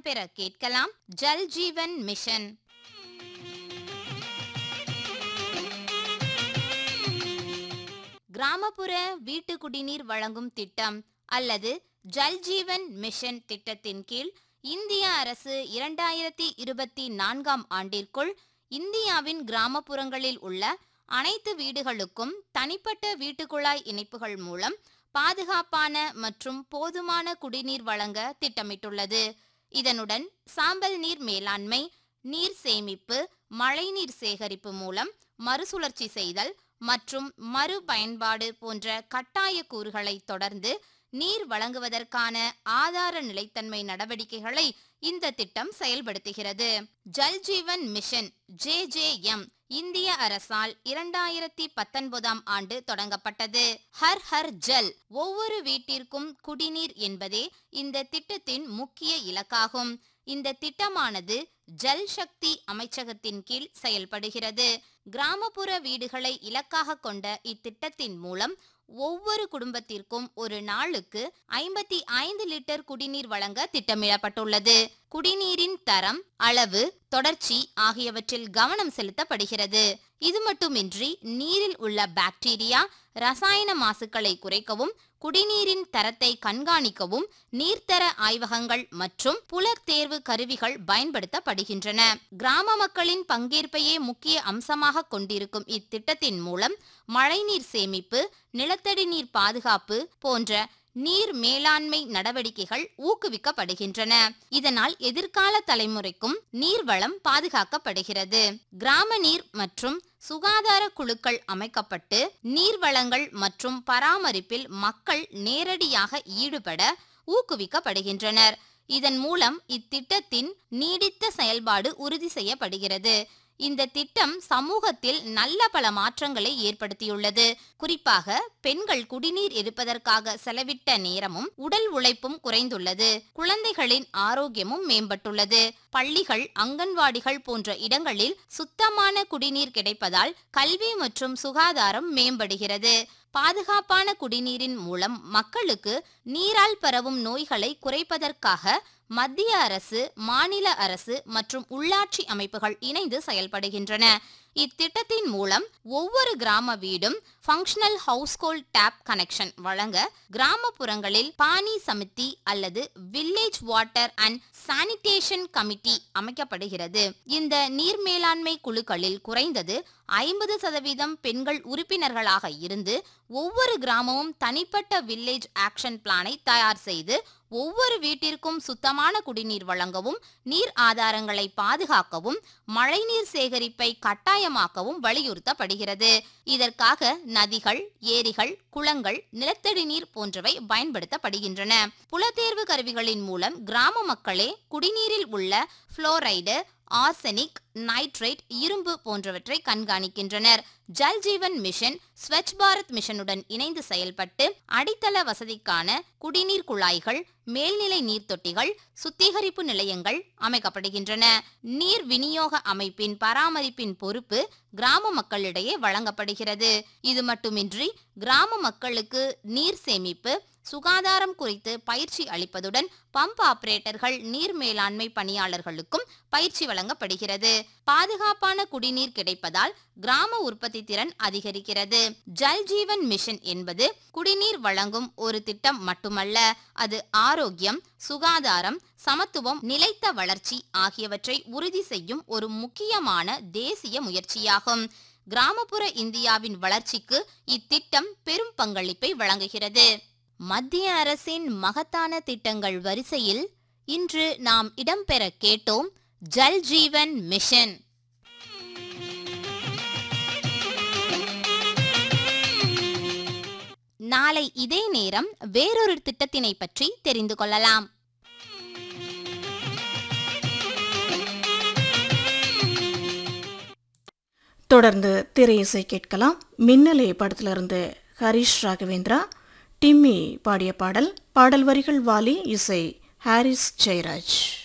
இடம்பெற கேட்கலாம். ஜல் ஜீவன் மிஷன். கிராமப்புற வீட்டு குடிநீர் வழங்கும் திட்டம் அல்லது ஜல் ஜீவன் மிஷன் திட்டத்தின் கீழ் இந்திய அரசு 2024ஆம் ஆண்டிற்குள் இந்தியாவின் கிராமப்புறங்களில் உள்ள அனைத்து வீடுகளுக்கும் தனிப்பட்ட வீட்டுக்குழாய் இணைப்புகள் மூலம் பாதுகாப்பான மற்றும் போதுமான குடிநீர் வழங்க திட்டமிட்டுள்ளது. இதனுடன் சாம்பல் நீர் மேலாண்மை, நீர் சேமிப்பு, மழைநீர் சேகரிப்பு மூலம் மறுசுழற்சி செய்தல் மற்றும் மறு பயன்பாடு போன்ற கட்டாய கூறுகளை தொடர்ந்து நீர் வழங்குவதற்கான ஆதார நிலைத்தன்மை நடவடிக்கைகளை இந்த திட்டம் செயல்படுத்துகிறது. ஜல் ஜீவன் மிஷன் JJM இந்திய அரசால் 2019ஆம் ஆண்டு தொடங்கப்பட்டது. ஹர் ஹர் ஜல், ஒவ்வொரு வீட்டிற்கும் குடிநீர் என்பதே இந்த திட்டத்தின் முக்கிய இலக்காகும். இந்த திட்டமானது ஜல் சக்தி அமைச்சகத்தின் கீழ் செயல்படுகிறது. கிராமப்புற வீடுகளை இலக்காக கொண்ட இத்திட்டத்தின் மூலம் ஒவ்வொரு குடும்பத்திற்கும் ஒரு நாளுக்கு 55 லிட்டர் குடிநீர் வழங்க திட்டமிடப்பட்டுள்ளது. குடிநீரின் தரம், அளவு, தொடர்ச்சி ஆகியவற்றில் கவனம் செலுத்தப்படுகிறது. இது மட்டுமின்றி நீரில் உள்ள பாக்டீரியா, ரசாயன மாசுக்களை குறைக்கவும், குடிநீரின் தரத்தை கண்காணிக்கவும் நீர்த்தர ஆய்வகங்கள் மற்றும் புலர் தேர்வு கருவிகள் பயன்படுத்தப்படுகின்றன. கிராம மக்களின் பங்கேற்பையே முக்கிய அம்சமாக கொண்டிருக்கும் இத்திட்டத்தின் மூலம் மழைநீர் சேமிப்பு, நிலத்தடி நீர் பாதுகாப்பு போன்ற நீர் மேலாண்மை நடவடிக்கைகள் ஊக்குவிக்கப்படுகின்றன. இதனால் எதிர்கால தலைமுறைக்கும் நீர்வளம் பாதுகாக்கப்படுகிறது. கிராம நீர் மற்றும் சுகாதார குழுக்கள் அமைக்கப்பட்டு நீர்வளங்கள் மற்றும் பராமரிப்பில் மக்கள் நேரடியாக ஈடுபட ஊக்குவிக்கப்படுகின்றனர். இதன் மூலம் இத்திட்டத்தின் நீடித்த செயல்பாடு உறுதி செய்யப்படுகிறது. இந்த திட்டம் சமூகத்தில் நல்ல பல மாற்றங்களை ஏற்படுத்தியுள்ளது. குறிப்பாக பெண்கள் குடிநீர் எடுப்பதற்காக செலவிட்ட நேரமும் உடல் உழைப்பும் குறைந்துள்ளது. குழந்தைகளின் ஆரோக்கியமும் மேம்பட்டுள்ளது. பள்ளிகள், அங்கன்வாடிகள் போன்ற இடங்களில் சுத்தமான குடிநீர் கிடைப்பதால் கல்வி மற்றும் சுகாதாரம் மேம்படுகிறது. பாதுகாப்பான குடிநீரின் மூலம் மக்களுக்கு நீரால் பரவும் நோய்களை குறைப்பதற்காக மத்திய அரசு, மாநில அரசு மற்றும் உள்ளாட்சி அமைப்புகள் இணைந்து செயல்படுகின்றன. இத்திட்டத்தின் மூலம் ஒவ்வொரு கிராம வீடும் ஃபங்க்ஷனல் ஹவுஸ்ஹோல்ட் டேப் கனெக்ஷன் வழங்க கிராமப்புறங்களில் பானி சமிதி அல்லது village water and sanitation committee அமைக்கப்படுகிறது. இந்த நீர் மேலாண்மை குழுக்களில் குறைந்தது 50% பெண்கள் உறுப்பினர்களாக இருந்து ஒவ்வொரு கிராமமும் தனிப்பட்ட வில்லேஜ் ஆக்ஷன் பிளானை தயார் செய்து ஒவ்வொரு வீட்டிற்கும் சுத்தமான குடிநீர் வழங்கவும், நீர் ஆதாரங்களை பாதுகாக்கவும், மழைநீர் சேகரிப்பை கட்டாயமாக்கவும் வலியுறுத்தப்படுகிறது. இதற்காக நதிகள், ஏரிகள், குளங்கள், நிலத்தடி நீர் போன்றவை பயன்படுத்தப்படுகின்றன. புலத்தேர்வு கருவிகளின் மூலம் கிராம மக்களே குடிநீரில் உள்ள புளோரைடு, ஆர்சனிக், நைட்ரேட், இரும்பு போன்றவற்றை கண்காணிக்கின்றனர். ஜல் ஜீவன் மிஷன் ஸ்வச் பாரத் மிஷனுடன் இணைந்து செயல்பட்டு அடித்தள வசதிக்கான குடிநீர் குழாய்கள், மேல்நிலை நீர்த்தொட்டிகள், சுத்திகரிப்பு நிலையங்கள் அமைக்கப்படுகின்றன. நீர் விநியோக அமைப்பின் பராமரிப்பின் பொறுப்பு கிராம மக்களிடையே வழங்கப்படுகிறது. இது மட்டுமின்றி கிராம மக்களுக்கு நீர் சேமிப்பு, சுகாதாரம் குறித்து பயிற்சி அளிப்பதுடன் பம்ப் ஆபரேட்டர்கள், நீர் மேலாண்மை பணியாளர்களுக்கும் பயிற்சி வழங்கப்படுகிறது. பாதுகாப்பான குடிநீர் கிடைப்பதால் கிராம உற்பத்தி திறன் அதிகரிக்கிறது. ஜல் ஜீவன் மிஷன் என்பது குடிநீர் வழங்கும் ஒரு திட்டம் மட்டுமல்ல, அது ஆரோக்கியம், சுகாதாரம், சமத்துவம், நிலைத்த வளர்ச்சி ஆகியவற்றை உறுதி செய்யும் ஒரு முக்கியமான தேசிய முயற்சியாகும். கிராமப்புற இந்தியாவின் வளர்ச்சிக்கு இத்திட்டம் பெரும் பங்களிப்பை வழங்குகிறது. மத்திய அரசின் மகத்தான திட்டங்கள் வரிசையில் இன்று நாம் இடம்பெற கேட்டோம் ஜல் ஜீவன் மிஷன். நாளை இதே நேரம் வேறொரு திட்டத்தினை பற்றி தெரிந்து கொள்ளலாம். தொடர்ந்து திரை இசை கேட்கலாம். மின்னலே படத்திலிருந்து ஹரிஷ் ராகவேந்திரா, டிம்மி பாடிய பாடல். பாடல் வரிகள் வாலி, இசை ஹாரிஸ் ஜெயராஜ்.